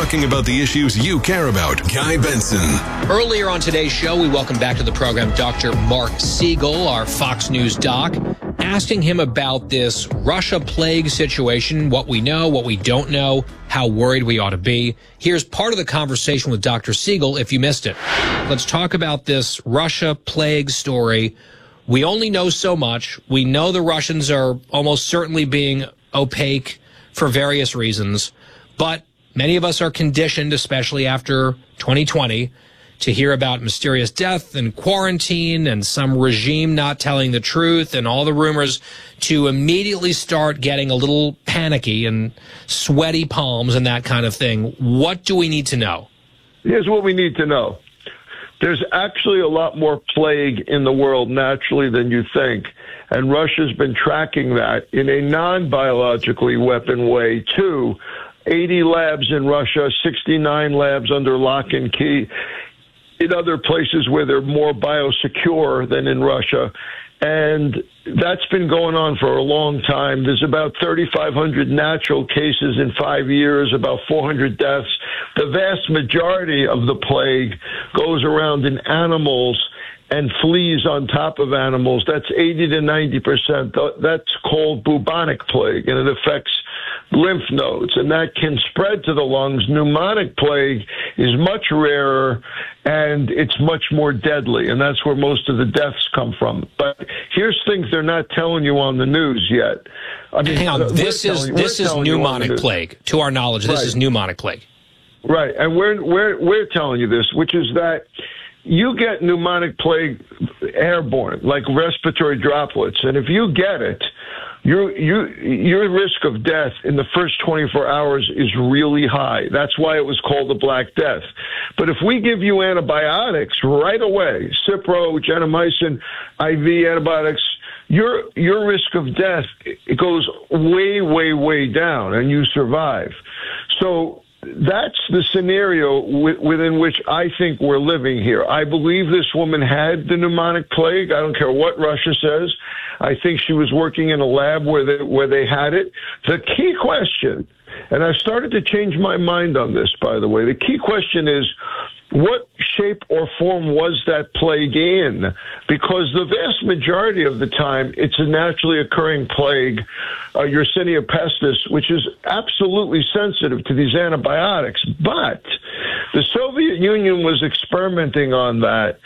talking about the issues you care about. Guy Benson. Earlier on today's show, we welcome back to the program Dr. Mark Siegel, our Fox News doc, asking him about this Russia plague situation, what we know, what we don't know, how worried we ought to be. Here's part of the conversation with Dr. Siegel if you missed it. Let's talk about this Russia plague story. We only know so much. We know the Russians are almost certainly being opaque for various reasons, but many of us are conditioned, especially after 2020, to hear about mysterious death and quarantine and some regime not telling the truth and all the rumors, to immediately start getting a little panicky and sweaty palms and that kind of thing. What do we need to know? Here's what we need to know. There's actually a lot more plague in the world naturally than you think. And Russia's been tracking that in a non-biologically weapon way, too. 80 labs in Russia, 69 labs under lock and key. In other places where they're more biosecure than in Russia. And that's been going on for a long time. There's about 3,500 natural cases in 5 years, about 400 deaths. The vast majority of the plague goes around in animals and fleas on top of animals. That's 80 to 90%. That's called bubonic plague, and it affects lymph nodes, and that can spread to the lungs. Pneumonic plague is much rarer, and it's much more deadly, and that's where most of the deaths come from. But here's things they're not telling you on the news yet. I mean, hang on, this is pneumonic plague. To our knowledge, this is pneumonic plague. Right, and we're telling you this, which is that you get pneumonic plague airborne, like respiratory droplets, and if you get it, your risk of death in the first 24 hours is really high. That's why it was called the Black Death. But if we give you antibiotics right away, Cipro, gentamicin, IV antibiotics, your risk of death, it goes way, way, way down, and you survive. So that's the scenario within which I think we're living here. I believe this woman had the pneumonic plague. I don't care what Russia says. I think she was working in a lab where they had it. The key question, and I've started to change my mind on this, by the way, the key question is, what shape or form was that plague in? Because the vast majority of the time, it's a naturally occurring plague, Yersinia pestis, which is absolutely sensitive to these antibiotics. But the Soviet Union was experimenting on that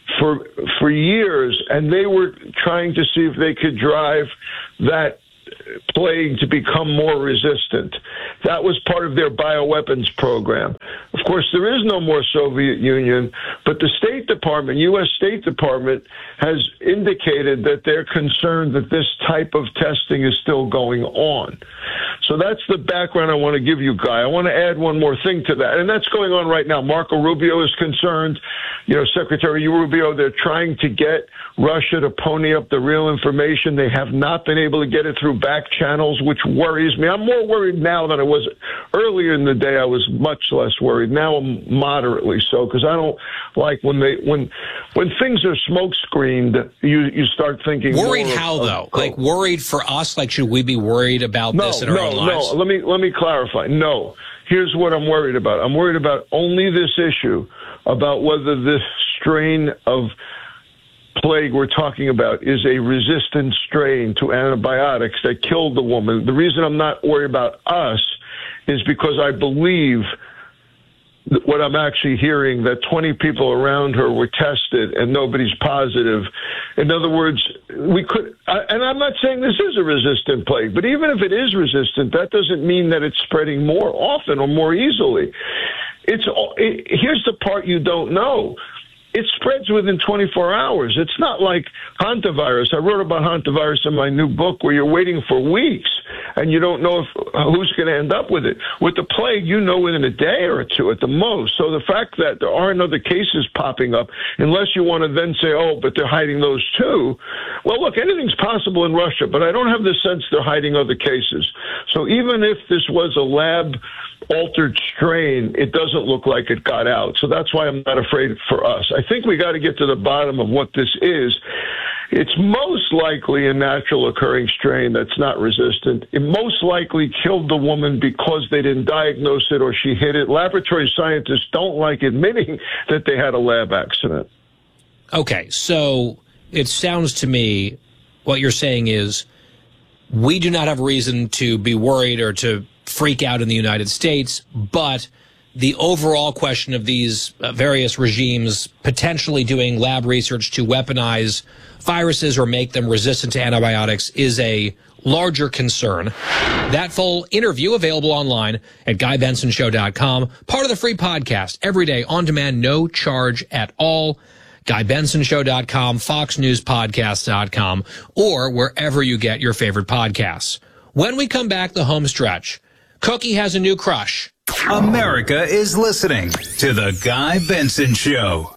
for years, and they were trying to see if they could drive that plague to become more resistant. That was part of their bioweapons program. Of course, there is no more Soviet Union, but the State Department, U.S. State Department, has indicated that they're concerned that this type of testing is still going on. So that's the background I want to give you, Guy. I want to add one more thing to that, and that's going on right now. Marco Rubio is concerned. Secretary Rubio, they're trying to get Russia to pony up the real information. They have not been able to get it through back channels, which worries me. I'm more worried now than I was earlier in the day. I was much less worried. Now I'm moderately so, because I don't like when things are smoke screened. You start thinking. Worried how though? Like worried for us? Like should we be worried about this in our own lives? No. Let me clarify. No. Here's what I'm worried about. I'm worried about only this issue about whether this strain of plague we're talking about is a resistant strain to antibiotics that killed the woman. The reason I'm not worried about us is because I believe what I'm actually hearing, that 20 people around her were tested and nobody's positive. In other words, and I'm not saying this is a resistant plague, but even if it is resistant, that doesn't mean that it's spreading more often or more easily. Here's the part you don't know. It spreads within 24 hours. It's not like hantavirus. I wrote about hantavirus in my new book, where you're waiting for weeks and you don't know who's going to end up with it. With the plague, you know within a day or two at the most. So the fact that there aren't other cases popping up, unless you want to then say, oh, but they're hiding those too. Well, look, anything's possible in Russia, but I don't have the sense they're hiding other cases. So even if this was a lab-altered strain, it doesn't look like it got out. So that's why I'm not afraid for us. I think we got to get to the bottom of what this is. It's most likely a natural occurring strain that's not resistant. It most likely killed the woman because they didn't diagnose it or she hid it. Laboratory scientists don't like admitting that they had a lab accident. Okay, so it sounds to me what you're saying is we do not have reason to be worried or to freak out in the United States, but the overall question of these various regimes potentially doing lab research to weaponize viruses or make them resistant to antibiotics is a larger concern. That full interview available online at GuyBensonShow.com, part of the free podcast, every day on demand, no charge at all. GuyBensonShow.com, FoxNewsPodcast.com, or wherever you get your favorite podcasts. When we come back, the home stretch. Cookie has a new crush. America is listening to The Guy Benson Show.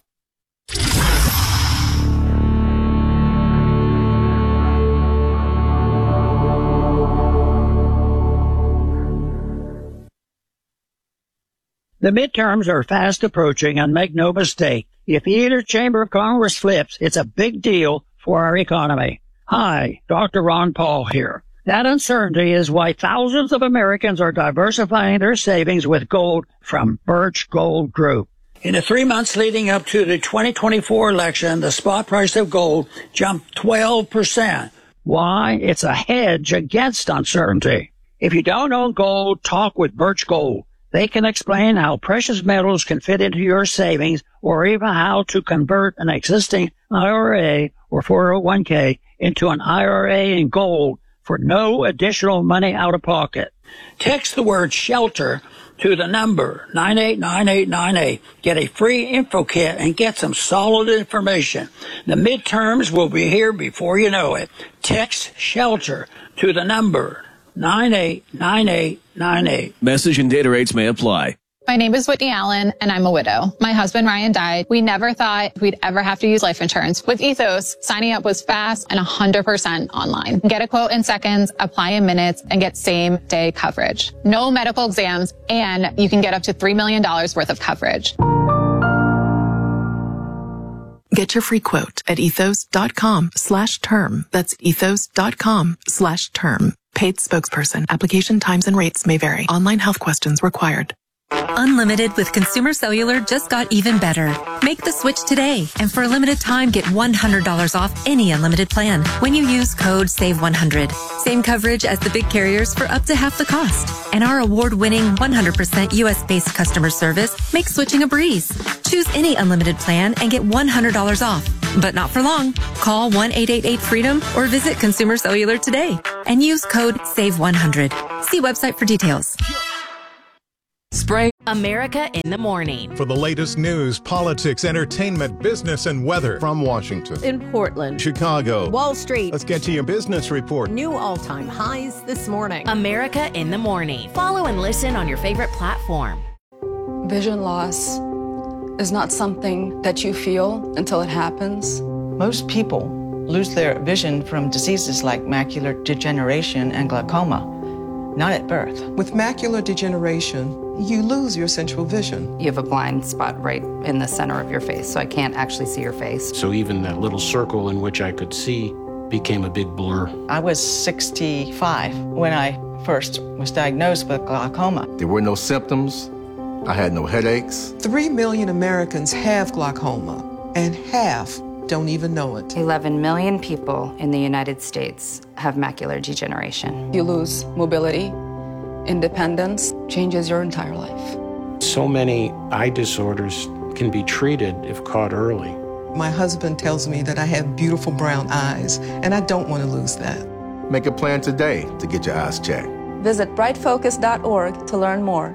The midterms are fast approaching, and make no mistake, if either chamber of Congress flips, it's a big deal for our economy. Hi, Dr. Ron Paul here. That uncertainty is why thousands of Americans are diversifying their savings with gold from Birch Gold Group. In the 3 months leading up to the 2024 election, the spot price of gold jumped 12%. Why? It's a hedge against uncertainty. If you don't own gold, talk with Birch Gold. They can explain how precious metals can fit into your savings or even how to convert an existing IRA or 401k into an IRA in gold for no additional money out of pocket. Text the word SHELTER to the number 989898. Get a free info kit and get some solid information. The midterms will be here before you know it. Text SHELTER to the number 989898. Message and data rates may apply. My name is Whitney Allen, and I'm a widow. My husband, Ryan, died. We never thought we'd ever have to use life insurance. With Ethos, signing up was fast and 100% online. Get a quote in seconds, apply in minutes, and get same-day coverage. No medical exams, and you can get up to $3 million worth of coverage. Get your free quote at ethos.com/term. That's ethos.com/term. Paid spokesperson. Application times and rates may vary. Online health questions required. Unlimited with Consumer Cellular just got even better. Make the switch today, and for a limited time, get $100 off any unlimited plan when you use code SAVE100. Same coverage as the big carriers for up to half the cost. And our award-winning 100% U.S.-based customer service makes switching a breeze. Choose any unlimited plan and get $100 off. But not for long. Call 1-888-FREEDOM or visit Consumer Cellular today and use code SAVE100. See website for details. Spray America in the morning. For the latest news, politics, entertainment, business, and weather from Washington, in Portland, Chicago, Wall Street. Let's get to your business report. New all-time highs this morning. America in the morning. Follow and listen on your favorite platform. Vision loss is not something that you feel until it happens. Most people lose their vision from diseases like macular degeneration and glaucoma, not at birth. With macular degeneration, you lose your central vision. You have a blind spot right in the center of your face, so I can't actually see your face. So even that little circle in which I could see became a big blur. I was 65 when I first was diagnosed with glaucoma. There were no symptoms. I had no headaches. 3 million Americans have glaucoma, and half don't even know it. 11 million people in the United States have macular degeneration. You lose mobility, independence, changes your entire life. So many eye disorders can be treated if caught early. My husband tells me that I have beautiful brown eyes, and I don't want to lose that. Make a plan today to get your eyes checked. Visit brightfocus.org to learn more.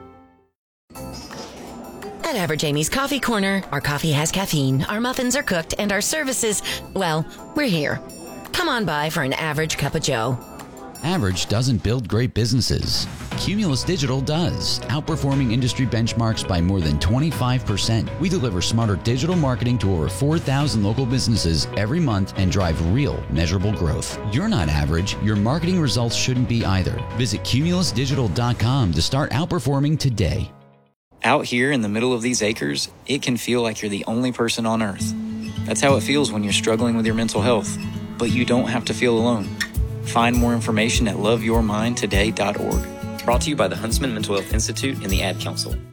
At Average Amy's Coffee Corner, our coffee has caffeine, our muffins are cooked, and our services, well, we're here. Come on by for an average cup of joe. Average doesn't build great businesses. Cumulus Digital does, outperforming industry benchmarks by more than 25%. We deliver smarter digital marketing to over 4,000 local businesses every month and drive real, measurable growth. You're not average. Your marketing results shouldn't be either. Visit cumulusdigital.com to start outperforming today. Out here in the middle of these acres, it can feel like you're the only person on Earth. That's how it feels when you're struggling with your mental health. But you don't have to feel alone. Find more information at loveyourmindtoday.org. Brought to you by the Huntsman Mental Health Institute and the Ad Council.